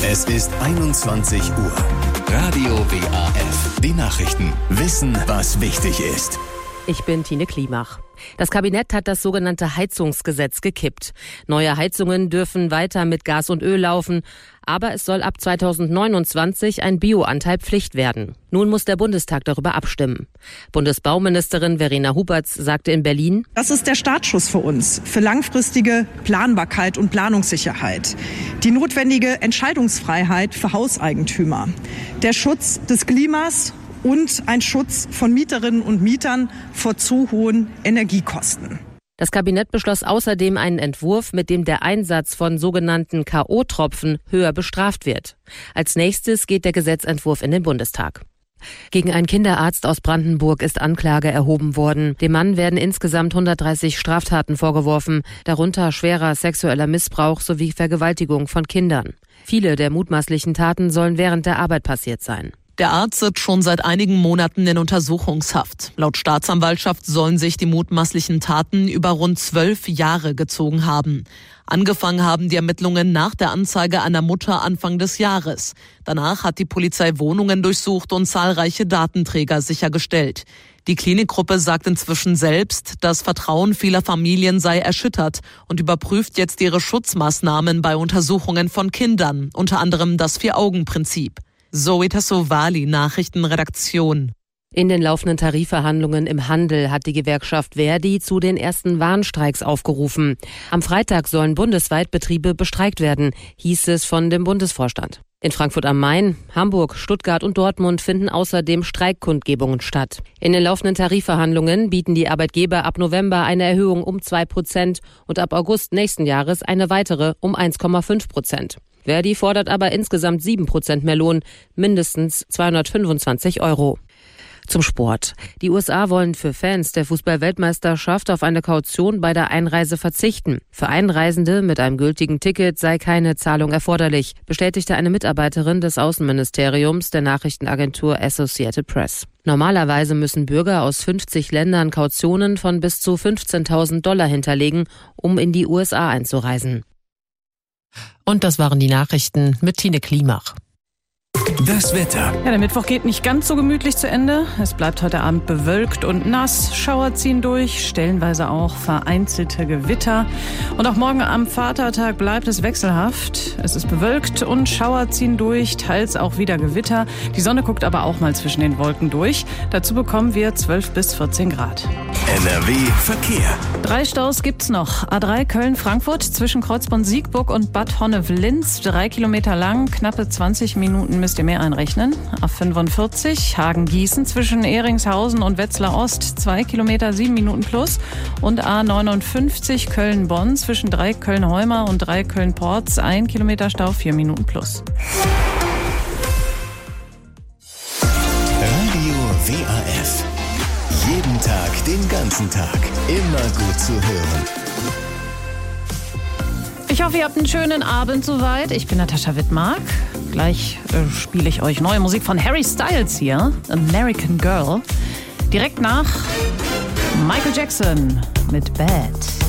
Es ist 21 Uhr. Radio WAF. Die Nachrichten. Wissen, was wichtig ist. Ich bin Tine Klimach. Das Kabinett hat das sogenannte Heizungsgesetz gekippt. Neue Heizungen dürfen weiter mit Gas und Öl laufen, aber es soll ab 2029 ein Bioanteil Pflicht werden. Nun muss der Bundestag darüber abstimmen. Bundesbauministerin Verena Huberts sagte in Berlin: Das ist der Startschuss für uns, für langfristige Planbarkeit und Planungssicherheit. Die notwendige Entscheidungsfreiheit für Hauseigentümer. Der Schutz des Klimas und ein Schutz von Mieterinnen und Mietern vor zu hohen Energiekosten. Das Kabinett beschloss außerdem einen Entwurf, mit dem der Einsatz von sogenannten K.O.-Tropfen höher bestraft wird. Als nächstes geht der Gesetzentwurf in den Bundestag. Gegen einen Kinderarzt aus Brandenburg ist Anklage erhoben worden. Dem Mann werden insgesamt 130 Straftaten vorgeworfen, darunter schwerer sexueller Missbrauch sowie Vergewaltigung von Kindern. Viele der mutmaßlichen Taten sollen während der Arbeit passiert sein. Der Arzt sitzt schon seit einigen Monaten in Untersuchungshaft. Laut Staatsanwaltschaft sollen sich die mutmaßlichen Taten über rund 12 Jahre gezogen haben. Angefangen haben die Ermittlungen nach der Anzeige einer Mutter Anfang des Jahres. Danach hat die Polizei Wohnungen durchsucht und zahlreiche Datenträger sichergestellt. Die Klinikgruppe sagt inzwischen selbst, das Vertrauen vieler Familien sei erschüttert und überprüft jetzt ihre Schutzmaßnahmen bei Untersuchungen von Kindern, unter anderem das Vier-Augen-Prinzip. Zoe Tassovali, Nachrichtenredaktion. In den laufenden Tarifverhandlungen im Handel hat die Gewerkschaft Verdi zu den ersten Warnstreiks aufgerufen. Am Freitag sollen bundesweit Betriebe bestreikt werden, hieß es von dem Bundesvorstand. In Frankfurt am Main, Hamburg, Stuttgart und Dortmund finden außerdem Streikkundgebungen statt. In den laufenden Tarifverhandlungen bieten die Arbeitgeber ab November eine Erhöhung um 2% und ab August nächsten Jahres eine weitere um 1,5%. Verdi fordert aber insgesamt 7% mehr Lohn, mindestens 225 €. Zum Sport. Die USA wollen für Fans der Fußball-Weltmeisterschaft auf eine Kaution bei der Einreise verzichten. Für Einreisende mit einem gültigen Ticket sei keine Zahlung erforderlich, bestätigte eine Mitarbeiterin des Außenministeriums der Nachrichtenagentur Associated Press. Normalerweise müssen Bürger aus 50 Ländern Kautionen von bis zu $15.000 hinterlegen, um in die USA einzureisen. Und das waren die Nachrichten mit Tine Klimach. Das Wetter. Ja, der Mittwoch geht nicht ganz so gemütlich zu Ende. Es bleibt heute Abend bewölkt und nass. Schauer ziehen durch, stellenweise auch vereinzelte Gewitter. Und auch morgen am Vatertag bleibt es wechselhaft. Es ist bewölkt und Schauer ziehen durch, teils auch wieder Gewitter. Die Sonne guckt aber auch mal zwischen den Wolken durch. Dazu bekommen wir 12 bis 14 Grad. NRW Verkehr. 3 Staus gibt's noch. A3 Köln-Frankfurt zwischen Kreuzborn-Siegburg und Bad Honnef-Linz. 3 Kilometer lang, knappe 20 Minuten müsst ihr mehr einrechnen. A45 Hagen-Gießen zwischen Ehringshausen und Wetzlar Ost. 2 Kilometer, 7 Minuten plus. Und A59 Köln-Bonn zwischen 3 Köln-Heuma und 3 Köln-Porz. 1 Kilometer Stau, 4 Minuten plus. Radio WAF. Jeden Tag, den ganzen Tag. Immer gut zu hören. Ich hoffe, ihr habt einen schönen Abend soweit. Ich bin Natascha Wittmark. Gleich spiele ich euch neue Musik von Harry Styles hier. American Girl. Direkt nach Michael Jackson mit Bad.